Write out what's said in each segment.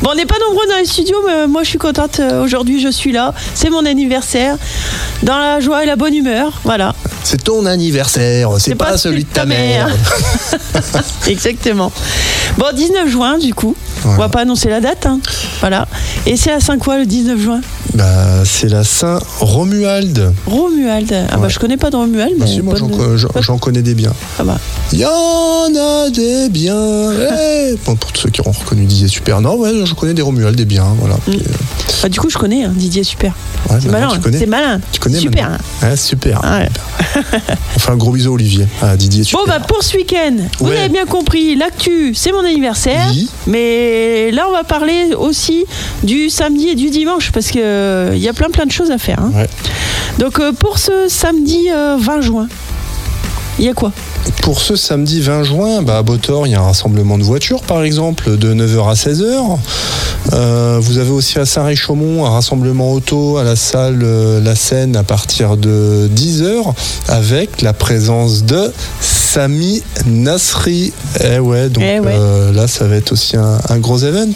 Bon, on n'est pas nombreux dans les studios, mais moi je suis contente. Aujourd'hui, je suis là. C'est mon anniversaire. Dans la joie et la bonne humeur. Voilà. C'est ton anniversaire, c'est pas celui de ta mère. Exactement. Bon, 19 juin, du coup. Ouais. On va pas annoncer la date. Hein. Voilà. Et c'est la Saint quoi le 19 juin? C'est la Saint Romuald. Romuald. Ah bah je connais pas de Romuald. Mais si, moi j'en connais des biens. Ah bah. Il y en a des biens. Bon, pour tous ceux qui auront reconnu Didier Super. Non, ouais, je connais des Romuald, des biens. Voilà. Puis, bah, du coup, je connais Didier Super. Ouais, c'est malin. C'est malin. Tu connais super. Hein. Ouais, super. Ah ouais. On fait un gros bisou à Olivier, à Didier Super. Bon, bah pour ce week-end, vous avez bien compris, l'actu, c'est mon anniversaire. Oui. Mais là, on va parler aussi du samedi et du dimanche parce qu'il y a plein de choses à faire. Hein. Ouais. Donc, pour ce samedi 20 juin, il y a quoi ? Pour ce samedi 20 juin, à Botor, il y a un rassemblement de voitures, par exemple, de 9h à 16h. Vous avez aussi à Saint-Réchaumont un rassemblement auto à la salle La Seine à partir de 10h avec la présence de Sami Nasri. Là, ça va être aussi un gros event.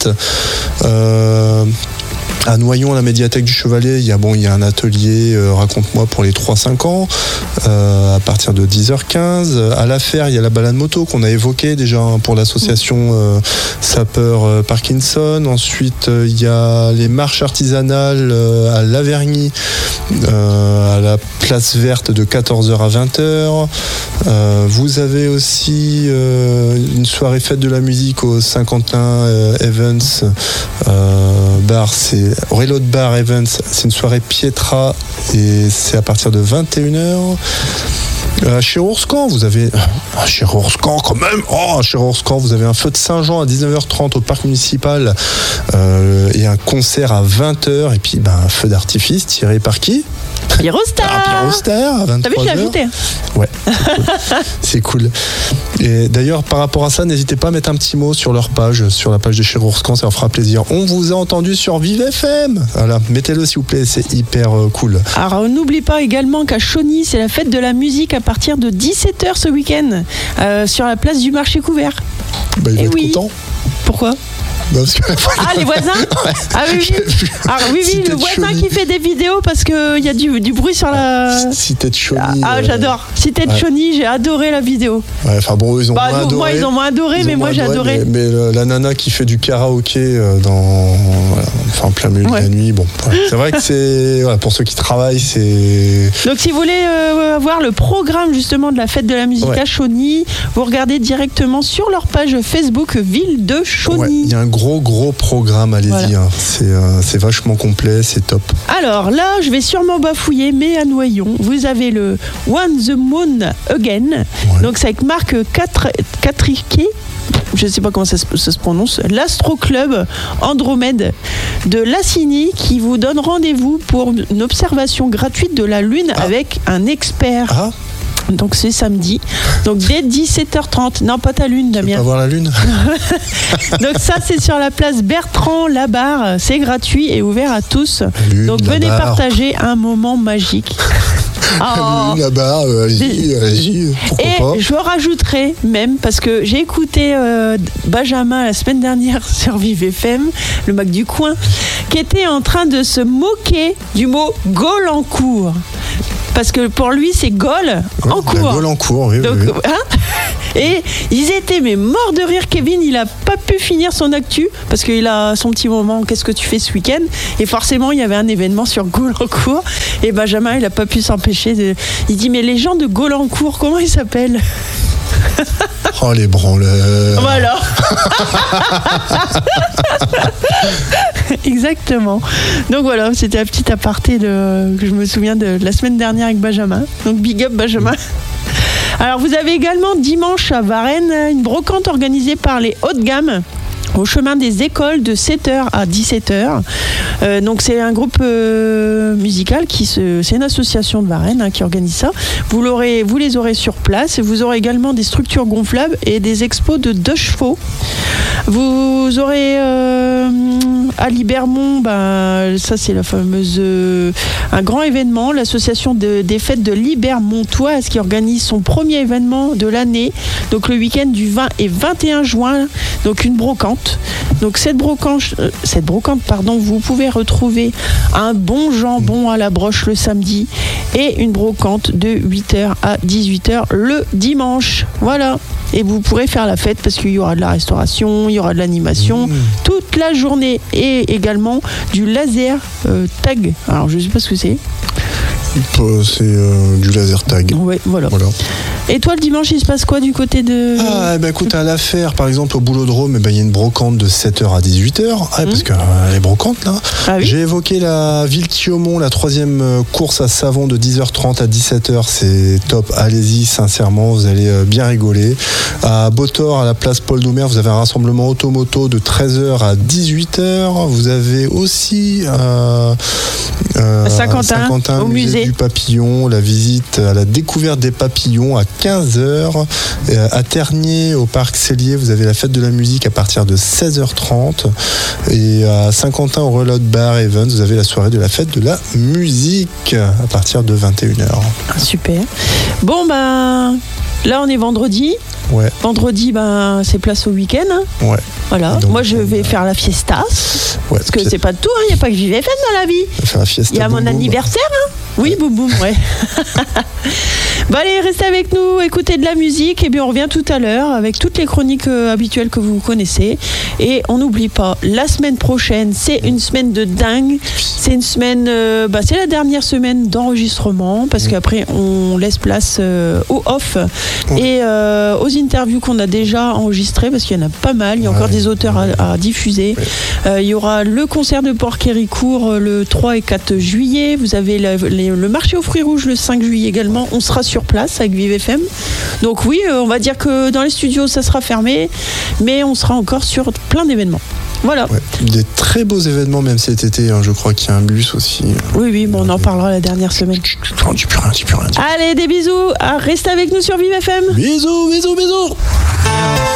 À Noyon, à la médiathèque du Chevalet, il y a un atelier Raconte-moi pour les 3-5 ans à partir de 10h15. À La Fère, il y a la balade moto qu'on a évoquée déjà pour l'association Sapeur Parkinson. Ensuite, il y a les marches artisanales à Lavergny, à la place verte de 14h à 20h. Vous avez aussi une soirée fête de la musique au Saint-Quentin Evans bar, c'est Reload Bar Evans, c'est une soirée Pietra et c'est à partir de 21h. Chez Ourscan, vous avez chez Ourscan quand même. Chez Ourscan, vous avez un feu de Saint-Jean à 19h30 au parc municipal et un concert à 20h et puis un feu d'artifice tiré par qui? Pyrostar à 23h. T'as vu, je l'ai ajouté. Ouais, c'est cool. Et d'ailleurs, par rapport à ça, n'hésitez pas à mettre un petit mot sur leur page, sur la page de chez Ourscan, ça leur fera plaisir. On vous a entendu sur Vive FM. Voilà, mettez-le s'il vous plaît, c'est hyper cool. Alors, n'oublie pas également qu'à Chauny, c'est la fête de la musique à partir de 17h ce week-end, sur la place du marché couvert. Il va être content. Pourquoi ? Parce que... les voisins. Ouais. Ah oui, le voisin qui fait des vidéos parce qu'il y a du bruit sur la... Cité de Chauny. J'adore. Cité de Chauny, j'ai adoré la vidéo. Ouais, enfin bon, ils ont moins adoré. Moi, ils ont moins adoré, mais moi, j'ai adoré. Mais la nana qui fait du karaoké en plein milieu de la nuit, c'est vrai que c'est... pour ceux qui travaillent, c'est... Donc, si vous voulez voir le programme, justement, de la fête de la musique à Chauny, vous regardez directement sur leur page Facebook Ville de Chauny. Il y a un gros programme, allez-y. Voilà. C'est vachement complet, c'est top. Alors là, je vais sûrement bafouiller, mais à Noyon, vous avez le One the Moon Again. Ouais. Donc c'est avec Marc Catriquet. Je ne sais pas comment ça se prononce, l'Astro Club Andromède de Lassigny qui vous donne rendez-vous pour une observation gratuite de la Lune avec un expert. Donc c'est samedi. Donc dès 17h30. Non, pas ta lune, Damien. Tu veux pas voir la lune. Donc ça, c'est sur la place Bertrand Labarre. C'est gratuit et ouvert à tous. Lune, donc venez partager un moment magique. Lune, Labarre, allez-y, pourquoi pas. Et je rajouterai même, parce que j'ai écouté Benjamin la semaine dernière sur Vive FM, le Mac du coin, qui était en train de se moquer du mot Gaulle-en-Cour. Parce que pour lui, c'est Gaulle en cours. Gaulle en cours, oui. Donc, oui. Et ils étaient morts de rire. Kevin, il n'a pas pu finir son actu parce qu'il a son petit moment. Qu'est-ce que tu fais ce week-end ? Et forcément, il y avait un événement sur Gaulle en cours. Et Benjamin, il n'a pas pu s'empêcher. Il dit, mais les gens de Gaulle en cours, comment ils s'appellent ? Oh, les branleurs. Voilà. Exactement. Donc voilà, c'était un petit aparté que je me souviens de la semaine dernière avec Benjamin. Donc big up Benjamin. Alors vous avez également dimanche à Varennes une brocante organisée par les Haut de Gamme au chemin des écoles de 7h à 17h. Donc c'est un groupe musical c'est une association de Varennes qui organise ça. Vous les aurez sur place et vous aurez également des structures gonflables et des expos de 2 chevaux. Vous aurez à Libermont, ça c'est la fameuse un grand événement, l'association des fêtes de Libermontoise qui organise son premier événement de l'année, donc le week-end du 20 et 21 juin, donc une brocante. Donc cette brocante, vous pouvez retrouver un bon jambon à la broche le samedi et une brocante de 8h à 18h le dimanche. Voilà. Et vous pourrez faire la fête parce qu'il y aura de la restauration, il y aura de l'animation toute la journée et également du laser tag. Alors je ne sais pas ce que c'est. C'est du laser tag. Ouais, voilà. Et toi, le dimanche, il se passe quoi du côté de... Écoute, à l'affaire, par exemple, au Boulodrome, il y a une brocante de 7h à 18h. Parce que les brocantes, là. Ah oui. J'ai évoqué la Ville-Thiaumont, la 3e course à savon de 10h30 à 17h. C'est top. Allez-y, sincèrement, vous allez bien rigoler. À Botor, à la place Paul Doumer, vous avez un rassemblement automoto de 13h à 18h. Vous avez aussi à Saint-Quentin, au musée du papillon, la visite à la découverte des papillons à 15h. À Tergnier, au parc Cellier, vous avez la fête de la musique à partir de 16h30. Et à Saint-Quentin, au Reload Bar Events, vous avez la soirée de la fête de la musique à partir de 21h. Super. Bon, là, on est vendredi. Ouais. Vendredi, c'est place au week-end. Ouais. Voilà. Donc, moi, je vais faire la fiesta. Ouais, parce que c'est pas de tout, il n'y a pas que Vive FM dans la vie. Faire la fiesta. Il y a mon anniversaire. Oui, boum boum, ouais. Allez, restez avec nous, écoutez de la musique, et bien on revient tout à l'heure avec toutes les chroniques habituelles que vous connaissez. Et on n'oublie pas, la semaine prochaine, c'est une semaine de dingue. C'est une semaine, c'est la dernière semaine d'enregistrement, parce qu'après on laisse place au off et aux interviews qu'on a déjà enregistrées, parce qu'il y en a pas mal, il y a encore des auteurs à diffuser. Il y aura le concert de Port-Quéricourt le 3 et 4 juillet. Vous avez le marché aux fruits rouges le 5 juillet également. On sera sur place avec Vive FM. Donc oui, on va dire que dans les studios ça sera fermé, mais on sera encore sur plein d'événements. Voilà. Ouais, des très beaux événements même cet été, je crois qu'il y a un bus aussi. Oui, on en parlera la dernière semaine. Dis plus rien. Allez, des bisous. Restez avec nous sur Vive FM. Bisous.